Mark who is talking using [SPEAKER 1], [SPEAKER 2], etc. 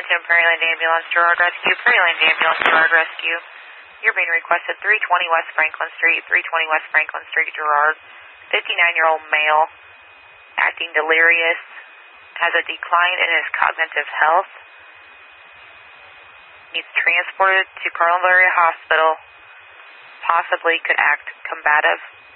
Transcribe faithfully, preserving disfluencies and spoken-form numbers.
[SPEAKER 1] Washington Prairieland Ambulance, Gerard Rescue, Prairieland Ambulance, Gerard Rescue. You're being requested three twenty West Franklin Street, three twenty West Franklin Street, Gerard. fifty-nine-year-old male, acting delirious, has a decline in his cognitive health. Needs transported to Carlinville Area Hospital. Possibly could act combative.